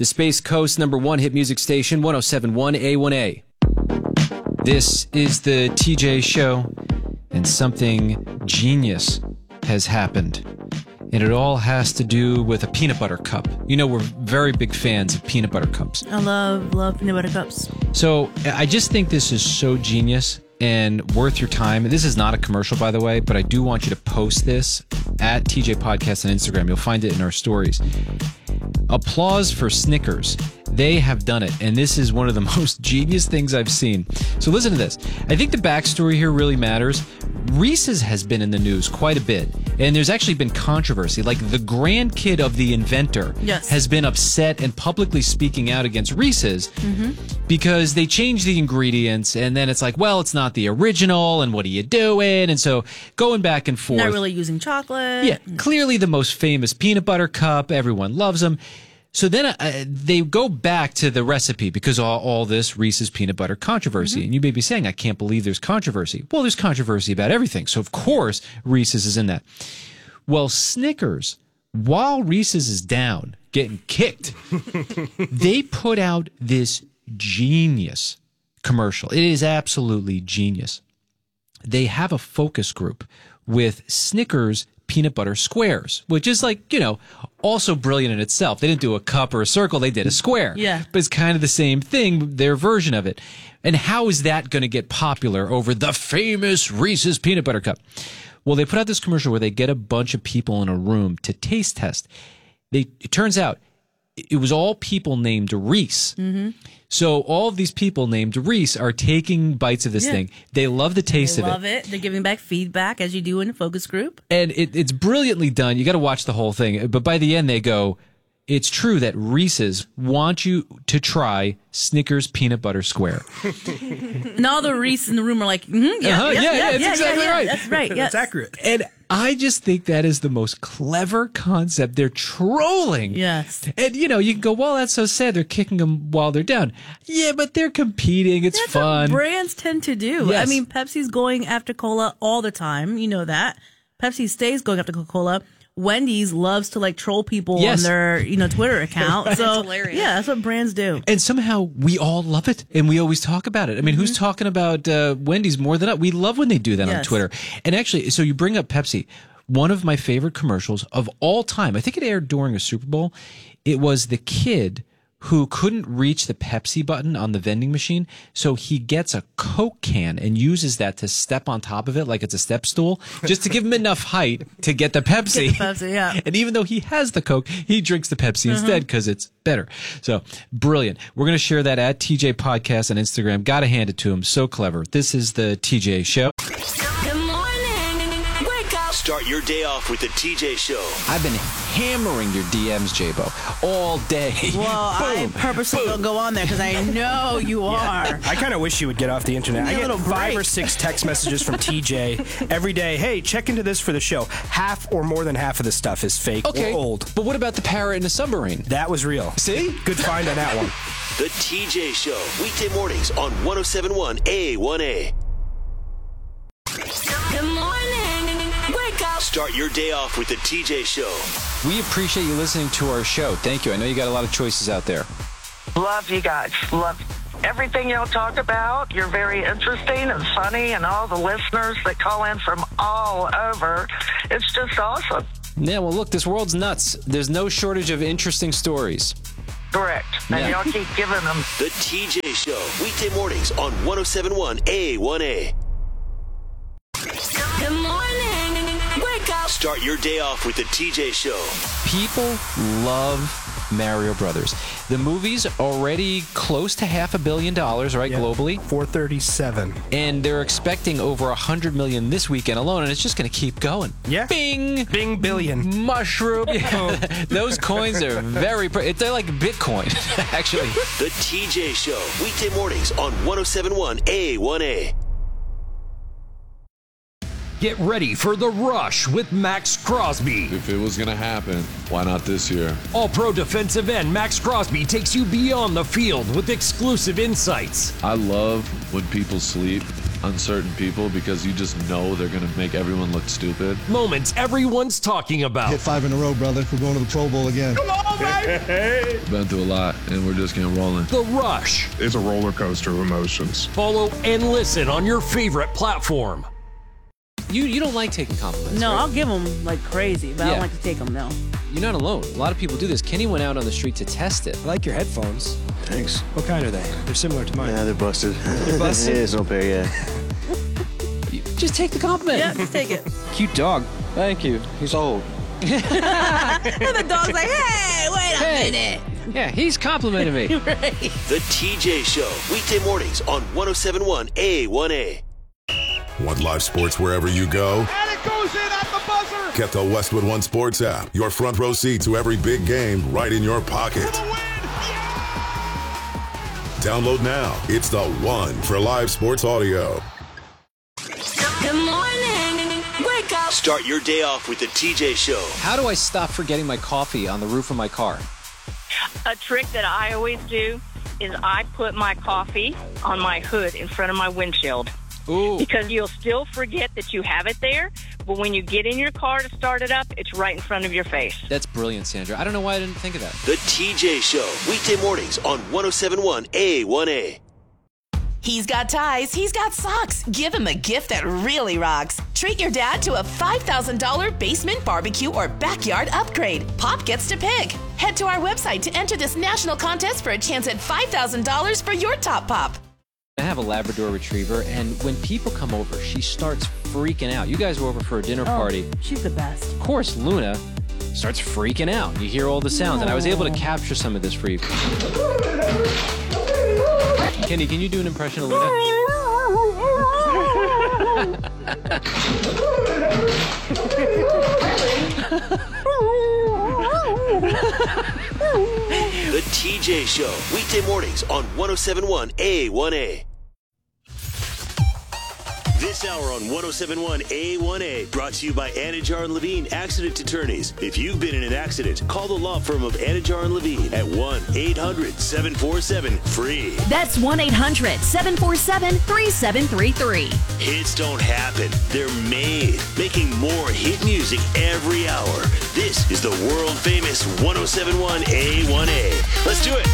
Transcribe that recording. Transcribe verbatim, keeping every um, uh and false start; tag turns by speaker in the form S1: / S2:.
S1: the Space Coast number one hit music station, one oh seven point one A one A. This is the T J Show, and something genius has happened. And it all has to do with a peanut butter cup. You know, we're very big fans of peanut butter cups.
S2: I love, love peanut butter cups.
S1: So I just think this is so genius and worth your time. This is not a commercial, by the way, but I do want you to post this at T J Podcast on Instagram. You'll find it in our stories. Applause for Snickers. They have done it, and this is one of the most genius things I've seen. So listen to this. I think the backstory here really matters. Reese's has been in the news quite a bit, and there's actually been controversy. Like, the grandkid of the inventor
S2: yes.
S1: has been upset and publicly speaking out against Reese's
S2: mm-hmm.
S1: because they changed the ingredients, and then it's like, well, it's not the original, and what are you doing? And so going back and forth.
S2: Not really using chocolate.
S1: Yeah, clearly the most famous peanut butter cup. Everyone loves them. So then uh, they go back to the recipe because all, all this Reese's peanut butter controversy.
S2: Mm-hmm.
S1: And you may be saying, I can't believe there's controversy. Well, there's controversy about everything. So, of course, Reese's is in that. Well, Snickers, while Reese's is down, getting kicked, they put out this genius commercial. It is absolutely genius. They have a focus group with Snickers peanut butter squares, which is like, you know, also brilliant in itself. They didn't do a cup or a circle, they did a square.
S2: Yeah.
S1: But it's kind of the same thing, their version of it. And how is that going to get popular over the famous Reese's peanut butter cup? Well, they put out this commercial where they get a bunch of people in a room to taste test. They, it turns out it was all people named Reese.
S2: Mm-hmm.
S1: So all of these people named Reese are taking bites of this
S2: yeah.
S1: thing. They love the taste
S2: they
S1: of it.
S2: love it. They're giving back feedback as you do in a focus group.
S1: And it, it's brilliantly done. You got to watch the whole thing. But by the end, they go, it's true that Reese's want you to try Snickers peanut butter square.
S2: And all the Reese in the room are like, mm-hmm, yeah,
S1: uh-huh,
S2: yeah,
S1: yeah,
S2: yeah,
S1: yeah, that's
S2: yeah,
S1: exactly
S2: yeah, yeah.
S1: right.
S2: That's right. Yes.
S3: That's accurate.
S1: And I just think that is the most clever concept. They're trolling.
S2: Yes.
S1: And, you know, you can go, well, that's so sad. They're kicking them while they're down. Yeah, but they're competing. It's
S2: That's
S1: fun.
S2: what brands tend to do.
S1: Yes.
S2: I mean, Pepsi's going after cola all the time. You know that. Pepsi stays going after Coca-Cola. Wendy's loves to like troll people
S1: Yes.
S2: on their, you know, Twitter account.
S4: Right.
S2: So
S4: That's hilarious.
S2: yeah, that's what brands do.
S1: And somehow we all love it, and we always talk about it. I mean, mm-hmm. who's talking about uh, Wendy's more than us? We love when they do that
S2: yes.
S1: on Twitter. And actually, so you bring up Pepsi. One of my favorite commercials of all time, I think it aired during a Super Bowl. It was the kid who couldn't reach the Pepsi button on the vending machine, so he gets a Coke can and uses that to step on top of it like it's a step stool, just to give him enough height to get the Pepsi.
S2: Get the Pepsi, yeah.
S1: And even though he has the Coke, he drinks the Pepsi uh-huh. instead because it's better. So, brilliant. We're going to share that at T J Podcast on Instagram. Got to hand it to him. So clever. This is the T J Show.
S5: Start your day off with the T J Show.
S1: I've been hammering your D Ms, J-Bo, all day.
S2: Well, I purposely boom. don't go on there because I know you are.
S3: Yeah. I kind of wish you would get off the internet. I get five or six text messages from T J every day. Hey, check into this for the show. Half or more than half of the stuff is fake
S1: okay.
S3: or old.
S1: But what about the parrot in the submarine?
S3: That was real.
S1: See?
S3: Good find on that one.
S5: The T J Show, weekday mornings on one oh seven point one A one A.
S6: Good morning. Wake up.
S5: Start your day off with the T J Show.
S1: We appreciate you listening to our show. Thank you. I know you got a lot of choices out there.
S7: Love you guys. Love everything y'all talk about. You're very interesting and funny, and all the listeners that call in from all over. It's just awesome.
S1: Yeah, well, look, this world's nuts. There's no shortage of interesting stories.
S7: Correct. And
S1: yeah.
S7: y'all keep giving them.
S5: The T J Show, weekday mornings on one oh seven point one A one A.
S6: Good morning. Wake up.
S5: Start your day off with the T J Show.
S1: People love Mario Brothers. The movie's already close to half a billion dollars, right,
S3: yep.
S1: globally?
S3: four thirty-seven.
S1: And they're expecting over one hundred million this weekend alone, and it's just going to keep going.
S3: Yeah.
S1: Bing!
S3: Bing billion.
S1: Mushroom. Those coins are very... Pre- they're like Bitcoin, actually.
S5: The T J Show, weekday mornings on one oh seven point one A one A.
S8: Get ready for The Rush with Max Crosby.
S9: If it was going to happen, why not this year?
S8: All-Pro defensive end Max Crosby takes you beyond the field with exclusive insights.
S9: I love when people sleep uncertain people because you just know they're going to make everyone look stupid.
S8: Moments everyone's talking about.
S4: Hit five in a row, brother. We're going to the Pro Bowl again.
S10: Come on, baby!
S9: Been through a lot, and we're just getting rolling.
S8: The Rush.
S10: It's a roller coaster of emotions.
S8: Follow and listen on your favorite platform.
S1: You you don't like taking compliments.
S2: No,
S1: right?
S2: I'll give them like crazy, but I
S1: Yeah.
S2: don't like to take them, no.
S1: You're not alone. A lot of people do this. Kenny went out on the street to test it.
S3: I like your headphones.
S11: Thanks.
S3: What kind are they? They're similar to mine.
S11: Yeah, they're busted.
S3: They're busted?
S11: Yeah, it's no pair, yeah.
S1: Just take the compliment.
S2: Yeah, just take it.
S11: Cute dog. Thank you. He's old.
S2: And the dog's like, hey, wait a
S1: Hey.
S2: minute.
S1: Yeah, he's complimenting me.
S2: Right.
S5: The T J Show, weekday mornings on one oh seven point one A one A.
S12: Want live sports wherever you go?
S10: And it goes in at the buzzer.
S12: Get the Westwood One Sports app. Your front row seat to every big game right in your pocket.
S10: For the win.
S12: Download now. It's the one for live sports audio.
S6: Good morning. Wake up.
S5: Start your day off with the T J Show.
S1: How do I stop forgetting my coffee on the roof of my car?
S7: A trick that I always do is I put my coffee on my hood in front of my windshield.
S1: Ooh.
S7: Because you'll still forget that you have it there, but when you get in your car to start it up, it's right in front of your face.
S1: That's brilliant, Sandra. I don't know why I didn't think of that.
S5: The T J Show, weekday mornings on one oh seven point one A one A.
S13: He's got ties, he's got socks. Give him a gift that really rocks. Treat your dad to a five thousand dollars basement barbecue or backyard upgrade. Pop gets to pick. Head to our website to enter this national contest for a chance at five thousand dollars for your top pop.
S1: I have a Labrador Retriever, and when people come over, she starts freaking out. You guys were over for a dinner
S2: Oh,
S1: party.
S2: she's the best.
S1: Of course, Luna starts freaking out. You hear all the sounds, and I was able to capture some of this for you. Kenny, can you do an impression of Luna?
S5: The T J Show, weekday mornings on one oh seven point one A one A. This hour on one oh seven point one A one A, brought to you by Anajar and Levine Accident Attorneys. If you've been in an accident, call the law firm of Anajar and Levine at one eight hundred seven four seven free.
S14: That's one eight hundred seven four seven three seven three three.
S5: Hits don't happen, they're made. Making more hit music every hour. This is the world famous one oh seven point one A one A. Let's do it.